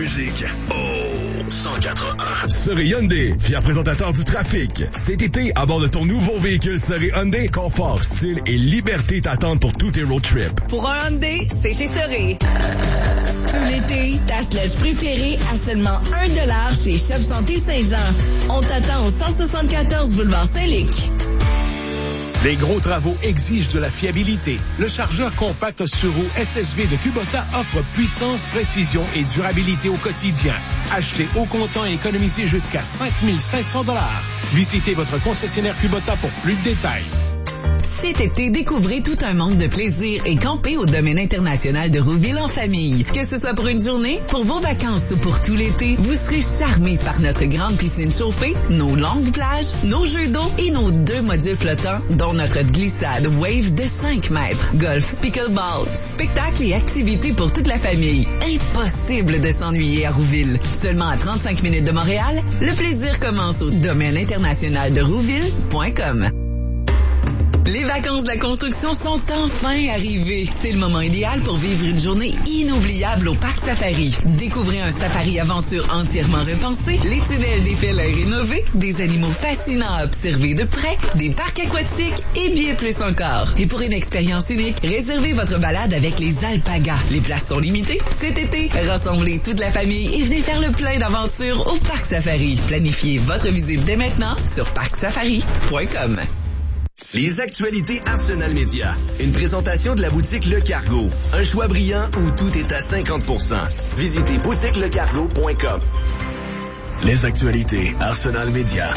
Musique. Oh, 104.1. Surrey Hyundai, fier présentateur du trafic. Cet été, à bord de ton nouveau véhicule Surrey Hyundai, confort, style et liberté t'attendent pour tous tes road trips. Pour un Hyundai, c'est chez Surrey. Tout l'été, ta slèche préférée à seulement $1 chez Shop Santé Saint-Jean. On t'attend au 174 boulevard Saint-Luc. Les gros travaux exigent de la fiabilité. Le chargeur compact sur roue SSV de Kubota offre puissance, précision et durabilité au quotidien. Achetez au comptant et économisez jusqu'à 5 500 $. Visitez votre concessionnaire Kubota pour plus de détails. Cet été, découvrez tout un monde de plaisir et campez au domaine international de Rouville en famille. Que ce soit pour une journée, pour vos vacances ou pour tout l'été, vous serez charmés par notre grande piscine chauffée, nos longues plages, nos jeux d'eau et nos 2 modules flottants, dont notre glissade Wave de 5 mètres. Golf, pickleball, spectacles et activités pour toute la famille. Impossible de s'ennuyer à Rouville. Seulement à 35 minutes de Montréal, le plaisir commence au domaine international de Rouville.com. Les vacances de la construction sont enfin arrivées. C'est le moment idéal pour vivre une journée inoubliable au Parc Safari. Découvrez un safari aventure entièrement repensé, les tunnels des félins rénovés, des animaux fascinants à observer de près, des parcs aquatiques et bien plus encore. Et pour une expérience unique, réservez votre balade avec les alpagas. Les places sont limitées. Cet été, rassemblez toute la famille et venez faire le plein d'aventures au Parc Safari. Planifiez votre visite dès maintenant sur parcsafari.com. Les actualités Arsenal Média. Une présentation de la boutique Le Cargo. Un choix brillant où tout est à 50%. Visitez boutiquelecargo.com. Les actualités Arsenal Média.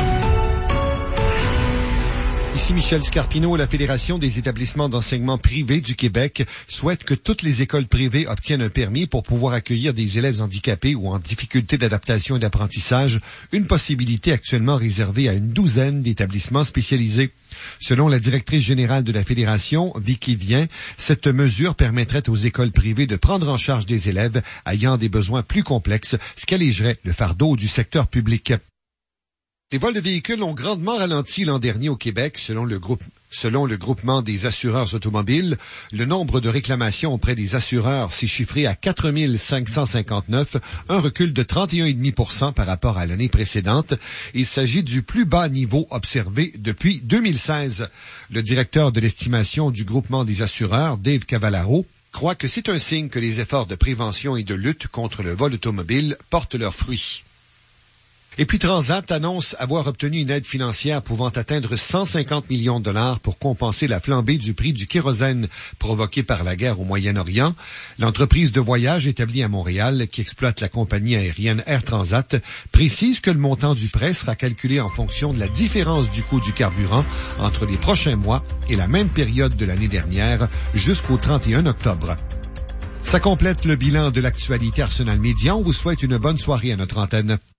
Ici Michel Scarpino, la Fédération des établissements d'enseignement privés du Québec souhaite que toutes les écoles privées obtiennent un permis pour pouvoir accueillir des élèves handicapés ou en difficulté d'adaptation et d'apprentissage, une possibilité actuellement réservée à une douzaine d'établissements spécialisés. Selon la directrice générale de la Fédération, Vicky Vien, cette mesure permettrait aux écoles privées de prendre en charge des élèves ayant des besoins plus complexes, ce qui allégerait le fardeau du secteur public. Les vols de véhicules ont grandement ralenti l'an dernier au Québec, selon le groupement des assureurs automobiles. Le nombre de réclamations auprès des assureurs s'est chiffré à 4 559, un recul de 31,5% par rapport à l'année précédente. Il s'agit du plus bas niveau observé depuis 2016. Le directeur de l'estimation du groupement des assureurs, Dave Cavallaro, croit que c'est un signe que les efforts de prévention et de lutte contre le vol automobile portent leurs fruits. Et puis Transat annonce avoir obtenu une aide financière pouvant atteindre 150 millions de dollars pour compenser la flambée du prix du kérosène provoquée par la guerre au Moyen-Orient. L'entreprise de voyage établie à Montréal, qui exploite la compagnie aérienne Air Transat, précise que le montant du prêt sera calculé en fonction de la différence du coût du carburant entre les prochains mois et la même période de l'année dernière jusqu'au 31 octobre. Ça complète le bilan de l'actualité Arsenal Média. On vous souhaite une bonne soirée à notre antenne.